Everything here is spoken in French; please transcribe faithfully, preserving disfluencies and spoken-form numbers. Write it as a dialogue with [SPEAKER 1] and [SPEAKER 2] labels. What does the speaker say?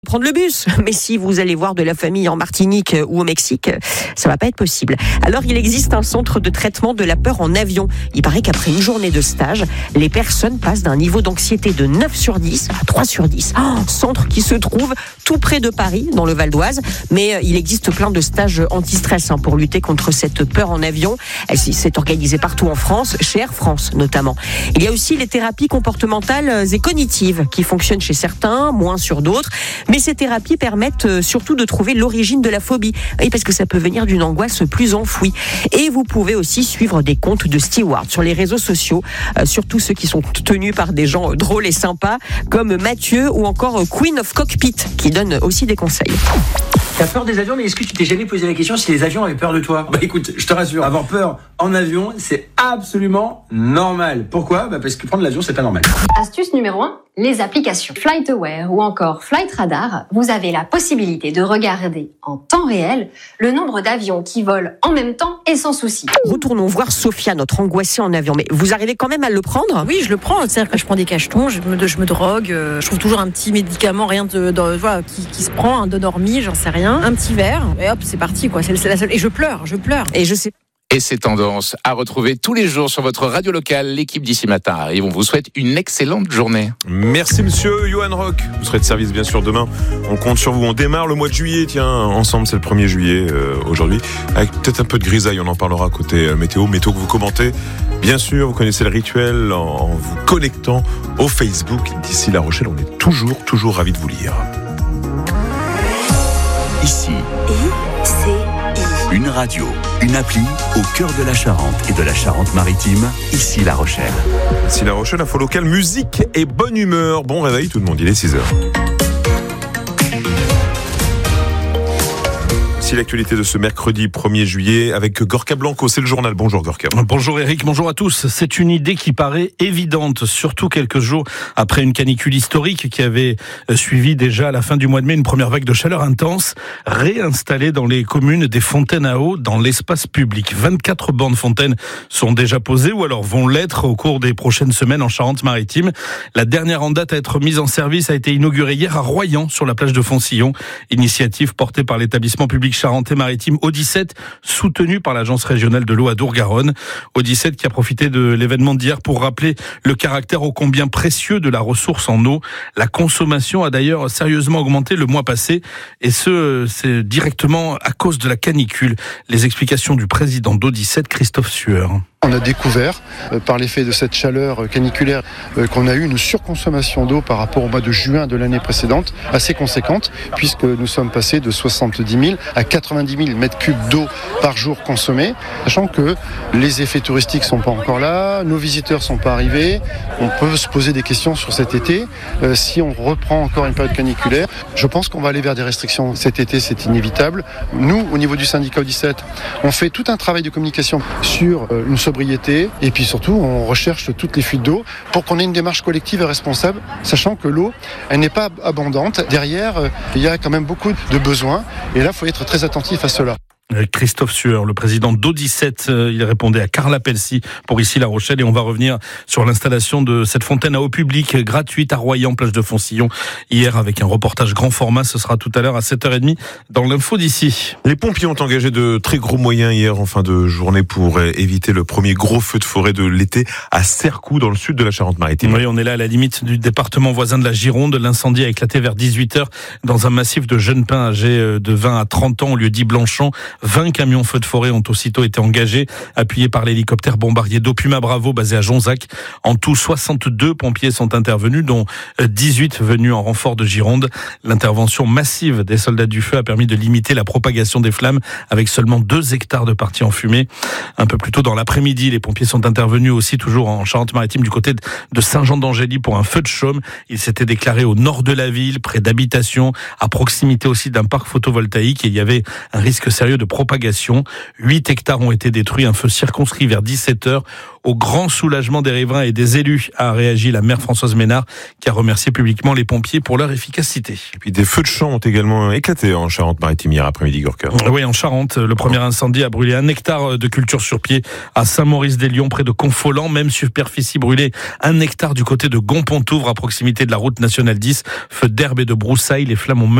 [SPEAKER 1] prendre le bus. Mais si vous allez voir de la famille en Martinique ou au Mexique, ça va pas être possible. Alors il existe un centre de traitement de la peur en avion. Il paraît qu'après une journée de stage, les personnes passent d'un niveau d'anxiété de neuf sur dix à trois sur dix. Oh, centre qui se trouve tout près de Paris, dans le Val d'Oise. Mais il existe plein de stages anti-stress hein, pour lutter contre cette peur en avion. Elle s'est organisée partout en France, chez Air France notamment. Il y a aussi les thérapies comportementales et cognitives qui fonctionnent chez certains, moins sur d'autres. Mais ces thérapies permettent surtout de trouver l'origine de la phobie. Oui, parce que ça peut venir d'une angoisse plus enfouie. Et vous pouvez aussi suivre des comptes de stewards sur les réseaux sociaux, euh, surtout ceux qui sont tenus par des gens drôles et sympas, comme Mathieu ou encore Queen of Cockpit, qui donne aussi des conseils.
[SPEAKER 2] T'as peur des avions, mais est-ce que tu t'es jamais posé la question si les avions avaient peur de toi ? Bah écoute, je te rassure, avoir peur en avion, c'est absolument normal. Pourquoi ? Bah parce que prendre l'avion, c'est pas normal.
[SPEAKER 3] Astuce numéro un, les applications FlightAware ou encore Flight Radar. Vous avez la possibilité de regarder en temps réel le nombre d'avions qui volent en même temps et sans souci.
[SPEAKER 1] Retournons voir Sophia, notre angoissée en avion. Mais vous arrivez quand même à le prendre ?
[SPEAKER 4] Oui, je le prends. C'est-à-dire que je prends des cachetons, je me, je me drogue, euh, je trouve toujours un petit médicament, rien de, de voilà, qui, qui se prend, un Donormi, j'en sais rien. Un petit verre, et hop, c'est parti, quoi. C'est, c'est la seule. Et je pleure, je pleure.
[SPEAKER 1] Et je sais.
[SPEAKER 5] Et ces tendances à retrouver tous les jours sur votre radio locale. L'équipe d'ici matin arrive. On vous souhaite une excellente journée.
[SPEAKER 6] Merci monsieur Johan Rock. Vous serez de service bien sûr demain. On compte sur vous. On démarre le mois de juillet. Tiens, ensemble, c'est le premier juillet euh, aujourd'hui. Avec peut-être un peu de grisaille. On en parlera côté euh, météo. Météo que vous commentez. Bien sûr, vous connaissez le rituel en, en vous connectant au Facebook. D'ici La Rochelle, on est toujours, toujours ravis de vous lire.
[SPEAKER 7] Ici, I C I. Une radio, une appli au cœur de la Charente et de la Charente-Maritime. Ici La Rochelle.
[SPEAKER 6] Ici La Rochelle, info locale, musique et bonne humeur. Bon réveil tout le monde, il est six heures. L'actualité de ce mercredi premier juillet avec Gorka Blanco, c'est le journal. Bonjour Gorka.
[SPEAKER 8] Bonjour Eric, bonjour à tous. C'est une idée qui paraît évidente, surtout quelques jours après une canicule historique qui avait suivi déjà à la fin du mois de mai une première vague de chaleur intense. Réinstaller dans les communes des fontaines à eau dans l'espace public. vingt-quatre bornes fontaines sont déjà posées ou alors vont l'être au cours des prochaines semaines en Charente-Maritime. La dernière en date à être mise en service a été inaugurée hier à Royan sur la plage de Foncillon. Initiative portée par l'établissement public Charente-Maritime O dix-sept, soutenu par l'agence régionale de l'eau à Dour-Garonne. O dix-sept qui a profité de l'événement d'hier pour rappeler le caractère ô combien précieux de la ressource en eau. La consommation a d'ailleurs sérieusement augmenté le mois passé, et ce, c'est directement à cause de la canicule. Les explications du président d'O dix-sept, Christophe Sueur.
[SPEAKER 9] On a découvert, euh, par l'effet de cette chaleur caniculaire, euh, qu'on a eu une surconsommation d'eau par rapport au mois de juin de l'année précédente, assez conséquente, puisque nous sommes passés de soixante-dix mille à quatre-vingt-dix mille mètres cubes d'eau par jour consommés, sachant que les effets touristiques sont pas encore là, nos visiteurs sont pas arrivés, on peut se poser des questions sur cet été. Euh, si on reprend encore une période caniculaire, je pense qu'on va aller vers des restrictions cet été, c'est inévitable. Nous, au niveau du syndicat O dix-sept, on fait tout un travail de communication sur euh, une sobriété, et puis surtout on recherche toutes les fuites d'eau pour qu'on ait une démarche collective et responsable, sachant que l'eau elle n'est pas abondante. Derrière euh, il y a quand même beaucoup de besoins, et là il faut être très attentif à cela.
[SPEAKER 8] Christophe Sueur, le président d'O dix-sept, il répondait à Carla Pelsi pour ici La Rochelle, et on va revenir sur l'installation de cette fontaine à eau publique gratuite à Royan, plage de Foncillon, hier avec un reportage grand format. Ce sera tout à l'heure à sept heures trente dans l'info d'ici.
[SPEAKER 6] Les pompiers ont engagé de très gros moyens hier en fin de journée pour éviter le premier gros feu de forêt de l'été à Cercoux dans le sud de la Charente-Maritime.
[SPEAKER 8] Oui, on est là à la limite du département voisin de la Gironde. L'incendie a éclaté vers dix-huit heures dans un massif de jeunes pins âgés de vingt à trente ans au lieu dit Blanchon. vingt camions feux de forêt ont aussitôt été engagés, appuyés par l'hélicoptère bombardier d'eau Puma Bravo basé à Jonzac. En tout, soixante-deux pompiers sont intervenus, dont dix-huit venus en renfort de Gironde. L'intervention massive des soldats du feu a permis de limiter la propagation des flammes avec seulement deux hectares de parties en fumée. Un peu plus tôt dans l'après-midi, les pompiers sont intervenus aussi toujours en Charente-Maritime du côté de Saint-Jean-d'Angély pour un feu de chaume. Il s'était déclaré au nord de la ville, près d'habitations, à proximité aussi d'un parc photovoltaïque, et il y avait un risque sérieux de propagation. huit hectares ont été détruits, un feu circonscrit vers dix-sept heures. Au grand soulagement des riverains et des élus, a réagi la maire Françoise Ménard, qui a remercié publiquement les pompiers pour leur efficacité.
[SPEAKER 6] Et puis des feux de champ ont également éclaté en Charente-Maritime hier après-midi, Gorka.
[SPEAKER 8] Oui, en Charente, le premier incendie a brûlé un hectare de culture sur pied à Saint-Maurice-des-Lyons, près de Confolens. Même superficie brûlée, un hectare du côté de Gonpontouvre, à proximité de la route nationale dix. Feu d'herbe et de broussailles, les flammes ont